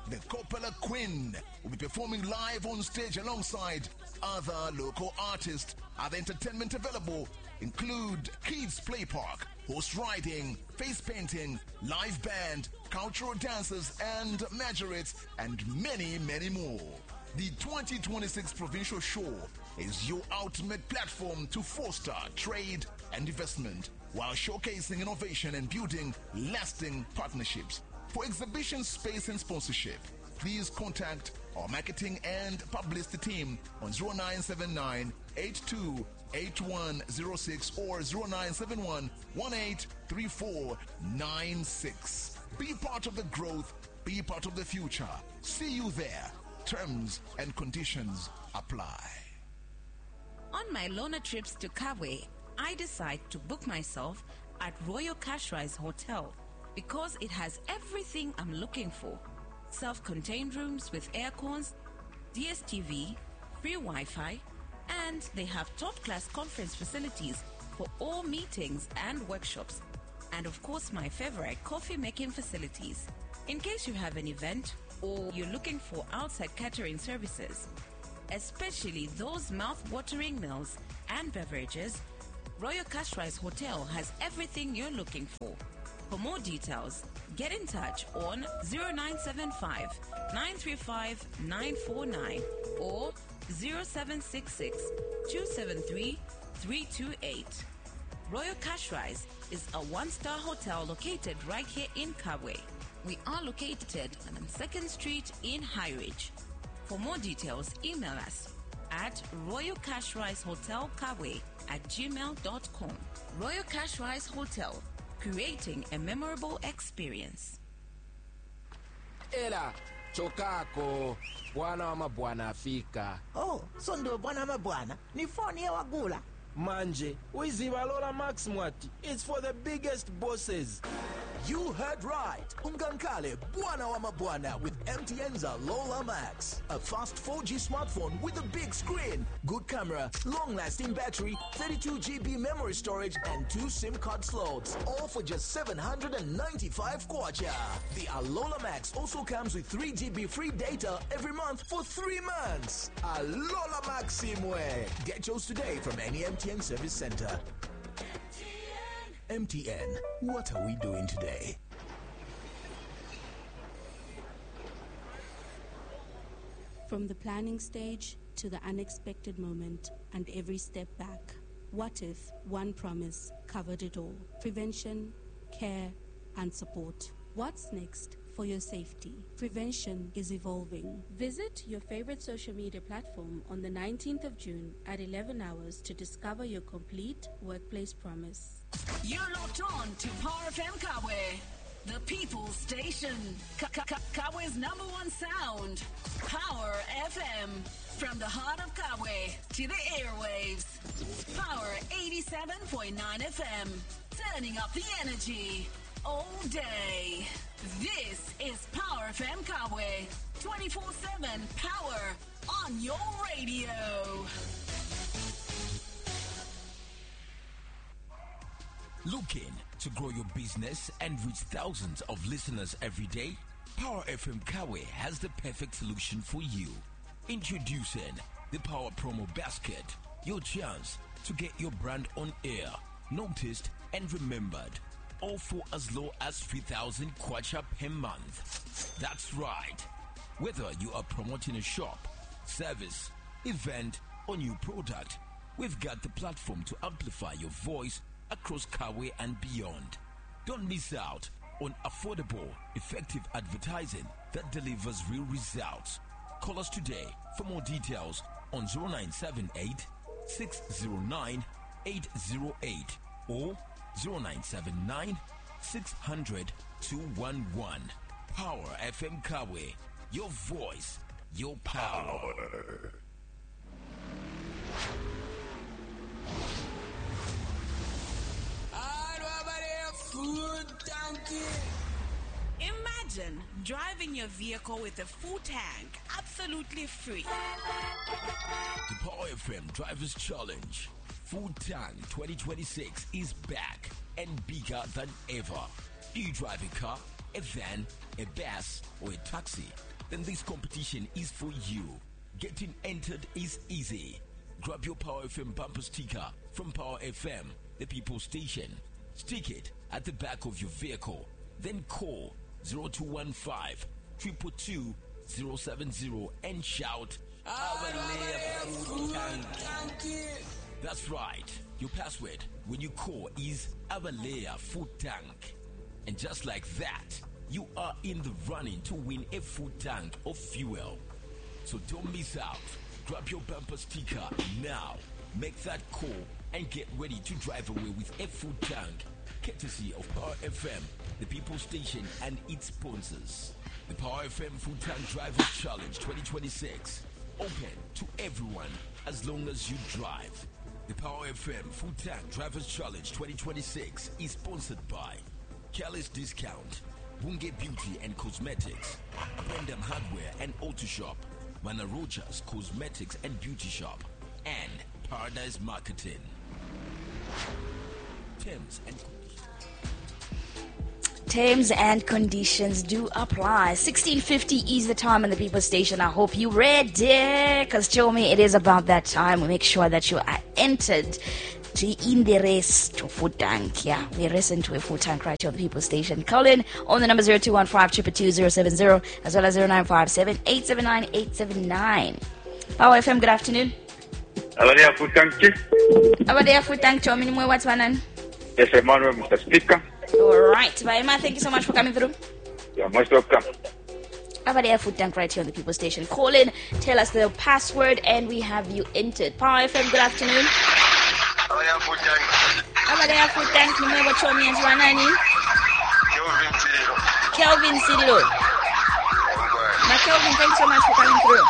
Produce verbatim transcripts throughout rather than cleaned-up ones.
the Coppola Queen, will be performing live on stage alongside other local artists. Other entertainment available include Kids Play Park, horse riding, face painting, live band, cultural dances and majorettes, and many, many more. The twenty twenty-six Provincial Show is your ultimate platform to foster trade and investment while showcasing innovation and building lasting partnerships. For exhibition space and sponsorship, please contact our marketing and publicity team on zero nine seven nine, eight two eight one zero six or zero nine seven one, one eight three four nine six. Be part of the growth, be part of the future. See you there. Terms and conditions apply. On my Lona trips to Kabwe, I decide to book myself at Royal Cashrise Hotel because it has everything I'm looking for. Self-contained rooms with air cons, D S T V, free Wi-Fi, and they have top-class conference facilities for all meetings and workshops. And of course, my favorite, coffee-making facilities. In case you have an event or you're looking for outside catering services, especially those mouth-watering meals and beverages, Royal Cashrise Hotel has everything you're looking for. For more details, get in touch on zero nine seven five, nine three five, nine four nine or zero seven six six, two seven three, three two eight. Royal Cashrise is a one-star hotel located right here in Kabwe. We are located on second Street in High Ridge. For more details, email us at Royal Cashrise Hotel Kabwe at gmail dot com. Royal Cashrise Hotel, creating a memorable experience. Ela, chokako, bwana wa mabwana afika. Oh, so ndo bwana mabwana, ni phone ya wagula. Manje, uiziba Lola Max mwati. It's for the biggest bosses. You heard right. Ungankale Bwana wa Mabwana with M T N's Lola Max. A fast four G smartphone with a big screen, good camera, long-lasting battery, thirty-two gigabytes memory storage, and two SIM card slots. All for just seven hundred ninety-five kwacha. The Alola Max also comes with three gigabytes free data every month for three months. Alola Maximwe. Get yours today from any M T N service center. M T N, what are we doing today? From the planning stage to the unexpected moment and every step back, what if one promise covered it all? Prevention, care, and support. What's next for your safety? Prevention is evolving. Visit your favorite social media platform on the nineteenth of June at eleven hours to discover your complete workplace promise. You're locked on to Power F M Kabwe, the people's station. Kabwe's number one sound. Power F M. From the heart of Kabwe to the airwaves. Power eighty-seven point nine F M. Turning up the energy all day. This is Power F M Kabwe. twenty-four seven power on your radio. Looking to grow your business and reach thousands of listeners every day? Power F M Kabwe has the perfect solution for you. Introducing the Power Promo Basket, your chance to get your brand on air, noticed and remembered, all for as low as three thousand kwacha per month. That's right. Whether you are promoting a shop, service, event, or new product, we've got the platform to amplify your voice across Kabwe and beyond. Don't miss out on affordable, effective advertising that delivers real results. Call us today for more details on zero nine seven eight, six zero nine, eight zero eight or zero nine seven nine, six hundred, two one one. Power F M Kabwe, your voice, your power. Food donkey. Imagine driving your vehicle with a full tank, absolutely free. The Power F M Drivers Challenge Full Tank twenty twenty-six is back and bigger than ever. Do you drive a car, a van, a bus, or a taxi? then this competition is for you. Getting entered is easy. Grab your Power F M bumper sticker from Power F M, the people station. Stick it at the back of your vehicle. Then call zero two one five, two two two, zero seven zero and shout, Abalea Food Tank. That's right. Your password when you call is Abalea Food Tank. And just like that, you are in the running to win a food tank of fuel. So don't miss out. Grab your bumper sticker now. Make that call and get ready to drive away with a food tank, courtesy of Power F M, the people station and its sponsors. The Power F M Food Tank Drivers Challenge twenty twenty-six. Open to everyone as long as you drive. The Power F M Food Tank Drivers Challenge twenty twenty-six is sponsored by Kelly's Discount, Bunge Beauty and Cosmetics, Brendam Hardware and Auto Shop, Mana Rogers Cosmetics and Beauty Shop, and Paradise Marketing. Terms and Terms and conditions do apply. sixteen fifty is the time on the People Station. I hope you ready, because show me it is about that time. We make sure that you are entered to in the race to food tank. Yeah, we race into a food tank right here on the People Station. Call in on the number zero two one five, two two two, zero seven zero as well as zero nine five seven, eight seven nine, eight seven nine. Power F M, good afternoon. Abalea food tank. Abalea food tank. Show me what's one on. Yes, Emmanuel, Mister Speaker. All right, Baima, thank you so much for coming through. You're most welcome. Abalea Food Tank right here on the People Station. Call in, tell us the password, and we have you entered. Power F M, good afternoon. Abalea food tank. Abalea Food Tank, number show me and Nani? Kelvin Cirilo. Kelvin Cirilo. Now, Kelvin, thanks so much for coming through.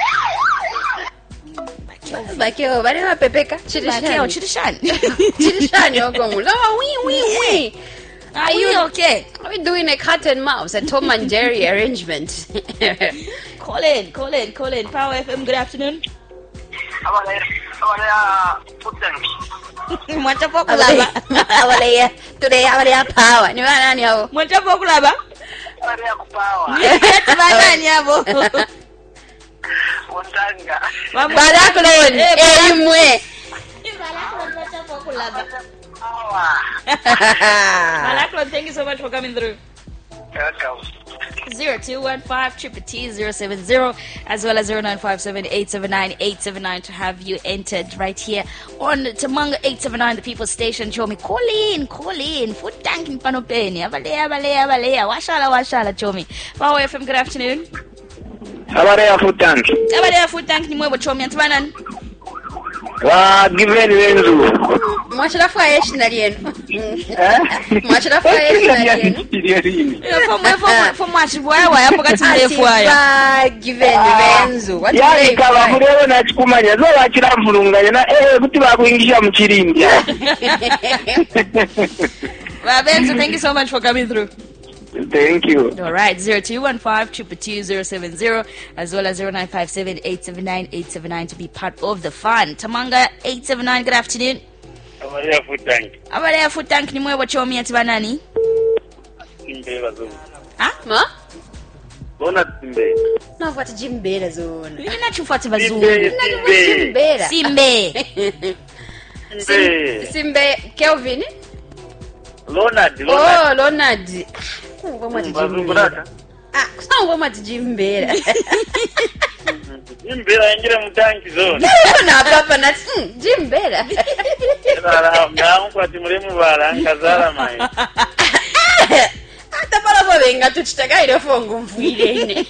Bakeo, bari mapepeka. Bakeo, chirishani. Chirishani okongu. No, wee, wee, wee. Are you okay? Are we doing a cat and mouse, a Tom and Jerry arrangement? Call in, call in, call in. Power F M, good afternoon. Abalea, Abalea food tank. Mwachapo kulaba. Abalea, today Abalea power. Ni wana ni hao. Mwachapo kulaba. Abalea kupawa. Ni banani hapo. Wotanga. Baraklon, elimwe. Baraklon mwachapo kulaba. Power. Baraklon, thank you so much for coming through. Welcome. Zero two one five triple T zero seven zero as well as zero nine five seven eight seven nine eight seven nine to have you entered right here on Tamanga eight seven nine, the People Station. Show me, call in, call in. Food tank in Panopeni. Abalea, abalea, abalea. Washala, washala. Show me. Power F M, good afternoon. Abalea food tank. Abalea Food Tank ni mwewe show me antibanan. Wa given wenzu. Mwachila fwa yeshi na lienu. Mwachila fwa yeshi na lienu. For much wewe hapo kati mrefu haya. Given wenzu. Yani kaba muleo na chikumanya zo bakira mvulunganya na eh kuti bakuingisha mu kirindi. Babenzu, thank you so much for coming through. Thank you. All right, zero two one five two two two zero seven zero as well as zero nine five seven eight seven nine eight seven nine to be part of the fun. Tamanga eight seven nine, good afternoon. Abalea food tank. Abalea Food Tank ni mwewe chomi atiba nani? Simbera zo. Ha? Ma? Bona simbe. Na fuata jimbera zona. Nina chufuati bazungu. Jimbera. Simbe. Simbe. Simbe Kelvin. Leonard, Leonard. Oh, Leonard. Kuva mwati jimbera. Ah, kusango mwati jimbera. Jimbera ingira mu tanki zone. Na papa na jimbera. Ara ngaho kwati muremu baranga zara mai. Ata para bovenga tuchitakaire fongo mvuirene.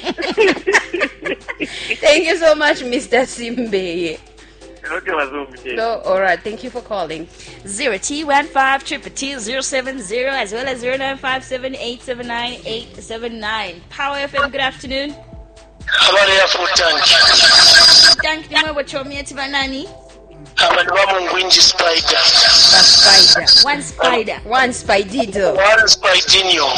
Thank you so much, Mister Simbe. No, all right. Thank you for calling. Zero T one five triple T zero seven zero as well as zero nine five seven eight seven nine eight seven nine. Power F M, good afternoon. Abalea food tank. Tank ni mwewe chomi atiba nani? Abantu bamungwinji spider. A spider. One spider. One spidito. One spidinho.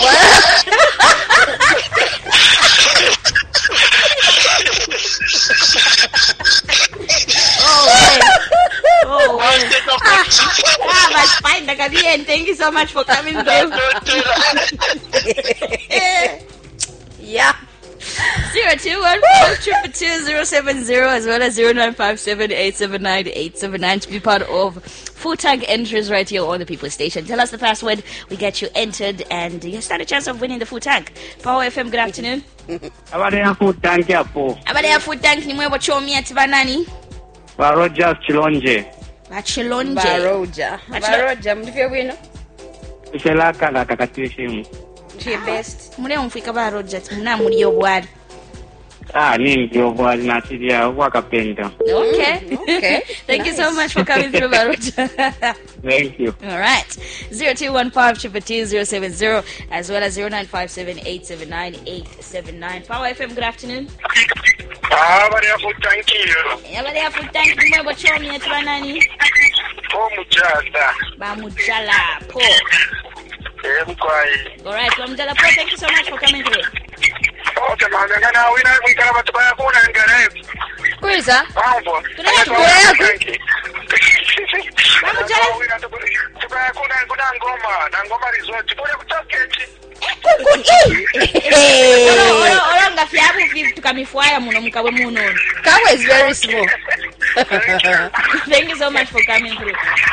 Oh, man. Oh, man. Ah, ah, my spider, Kabien, thank you so much for coming through. Yeah. two one four two two zero seven zero as well as zero nine five seven eight seven nine eight seven nine to be part of Food Tank entries right here on the People Station. Tell us the password, we get you entered, and you stand a chance of winning the Food Tank. Power F M, good afternoon. Abadea Food Tank yapo. Abadea Food Tank ni mwe bochomi ati banani? Ba Rogers Chilonje. Ba Chilonje. Ba Roger. Ba Roger, mdifia wino? Iselaka la kakatirishimu. She best. Mune mfika ba Roger, muna muri obwari. Ah, nini obwari na tidia wakapenda. Okay. Okay. Thank nice. you so much for coming through, ba Roger. Thank you. All right. zero two one five two two zero seven zero as well as zero nine five seven eight seven nine eight seven nine. Power F M, good afternoon. Ah, Abadea Food Tank yo. Abadea Food Tank ni mwe bochomi ati banani? Po mujala. Ba mujala po. Eh, mkwai. All right, well, mujala po, thank you so much for coming through. Okay, man, ngana wina wikala batubaya kuna ngare. Kuiza? Mambo. Tunakuelewa. Ba mujala wina tubaya kuna kuna ngoma, na ngoma resort. Bora kutoketi. Olo olo ngafyabu vipi tukamifwaya muno mukawe muno. Kawe is very small. Thank you so much for coming through.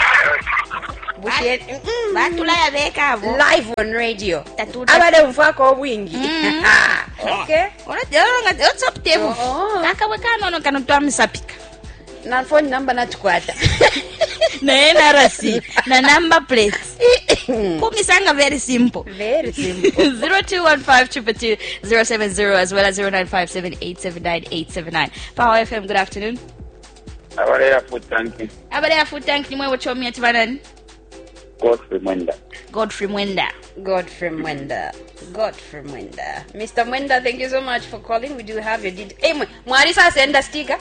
Batulaya bekavo live on radio. Abade mfako obwingi. Okay. Ora dero nga what's up table. Kaka wakano no kanu twamisapika. Na phone number natukwata. Na ena rasi na number plates. Kumisanga very simple. Very simple. zero two one five two two zero seven zero as well as zero nine five seven eight seven nine eight seven nine. Power F M, good afternoon. Abadea Food Tank. Abadea Food Tank ni mwe bochomi ati banani? Godfrey Mwenda. Godfrey Mwenda. Godfrey Mwenda. Godfrey Mwenda. Mister Mwenda, thank you so much for calling. We do have your details. Hey, Mwarisa send a sticker.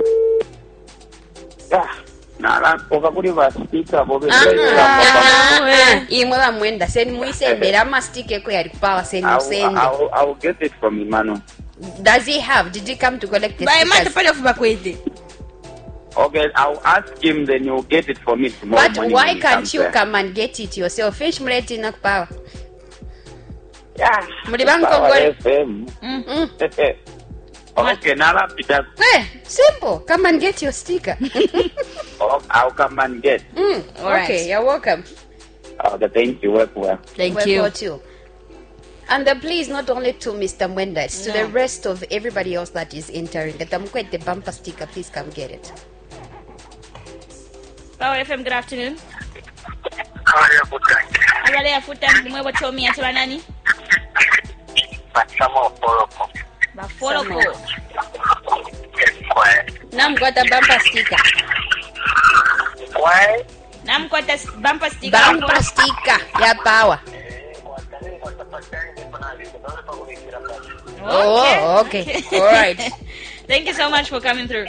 Ah, nala okakuli ba sticker bobe. Imwe ba Mwenda send muisendera ama sticker ko yali power send send. I will, I will get it from Imano. Does he have? Did he come to collect the By stickers? mata pale ofuba kwezi. Okay, I'll ask him, then you'll get it for me tomorrow But morning. why can't you there. come and get it yourself? Fish mleti na power. Yeah. Mulibango Power ngori. F M. Mm. Okay, nala pita. Hey, simple. Come and get your sticker. Oh, I'll come and get. Mm. All right. Okay, you're welcome. Okay, thank you. Work well. Thank Well, you. for two. And the please not only to Mister Mwenda, it's to No. the rest of everybody else that is entering. The Tamkwet the bumper sticker, please come get it. Power F M, good afternoon. Abadea Food Tank. Abadea Food Tank ni mwe bochomi ati banani? Basamo Poroko. Ba Foloko. Why? Now I'm got a bumper sticker. Why? Namkwata bumper sticker. Bumper sticker. Yeah, power. Oh, okay. All right. Thank you so much for coming through.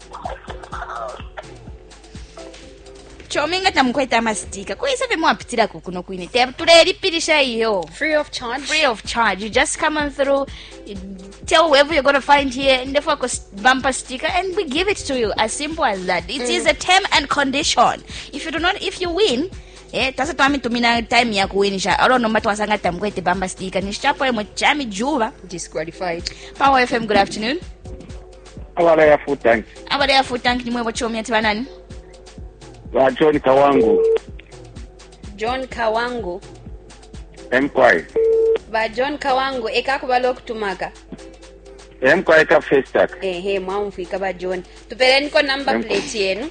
Chominga tamkweta mastika. Kuisa vemo apitira kukuno kuine. Tureri pirisha iyo. Free of charge. Free of charge. You just come on through, you tell whoever you're going to find here in the focus bumper sticker and we give it to you. As simple as that. It mm. is a term and condition. If you do not, if you win, eh, tasa tuami tumina time ya kuwinisha. Alo no matu wasanga tamkwete bumper sticker. Nishapo ya mchami juba. Disqualified. Power F M, good afternoon. Abadea Food Tank. Abadea Food Tank ni mwe bochomi ati banani? Wa John Kawangu. John Kawangu. Mkwai. Ba John Kawangu ekakubala okutumaka. Mkwai ka Festac. Ehe, mwamfika ba John. Tupereni ko number plate yenu.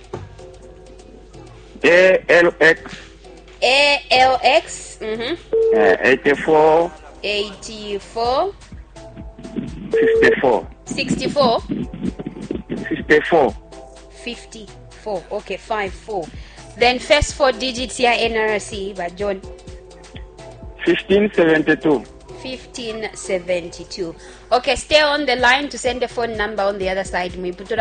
A L X. A L X. Mhm. Uh, eighty-four. eighty-four. fifty-four. sixty-four. fifty-four. fifty-four. Okay, five four. Then first four digits here N R C by John. fifteen seventy-two. fifteen seventy-two. Okay, stay on the line to send the phone number on the other side.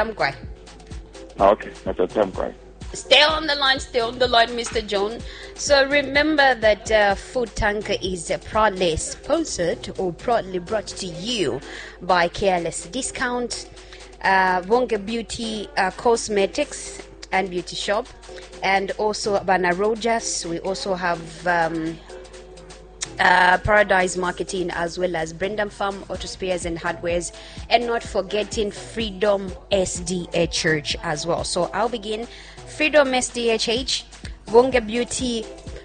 Okay, that's a time cry. Stay on the line, stay on the line, Mister John. So remember that uh, Food Tanker is uh, proudly sponsored or proudly brought to you by Careless Discount, uh, Wonga Beauty uh, Cosmetics and Beauty Shop, and also Bana Rogers. We also have um, uh, Paradise Marketing, as well as Brendan Farm Auto Spares and Hardwares, and not forgetting Freedom S D H H as well. So I'll begin. Freedom S D H H, Wonga Beauty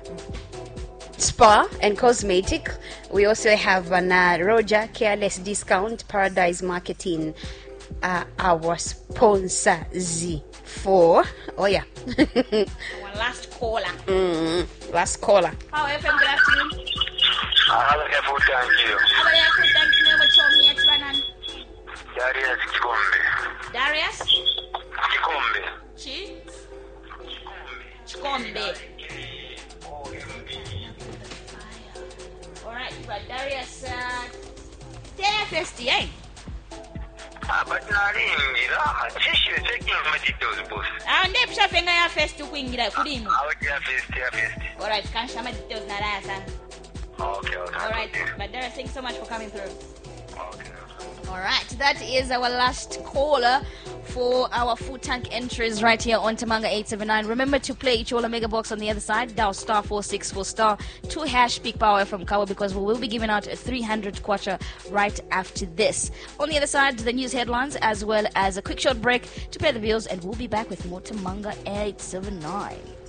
Spa and Cosmetic. We also have an, uh, Roger Careless Discount, Paradise Marketing, uh, our sponsor Z for. Oh yeah. Our last caller. Mm, last caller. How F M, good afternoon. Hello, careful, thank you. How are you? Thank you. What's your name? It's Banan. Darius Chikombe. Darius? Chikombe. Chi? Chikombe. Alright, but Darius, uh, tell first, eh? Ah, but naringira. Chishire checking my details, boss. Ah, ndep shafenga ya first kuingira kulimu. I would have first, yeah, first. Alright, can shama details na raya sana. Okay, okay. Alright, but Darius, thanks so much for coming through. Okay. Alright, that is our last caller for our food tank entries right here on Tamanga eight seven nine. Remember to play each Ola Mega Box on the other side. Dial star four six four star two hash Peak Power from Kawa, because we will be giving out a three hundred kwacha right after this. On the other side, the news headlines as well as a quick short break to pay the bills, and we'll be back with more Tamanga eight seven nine.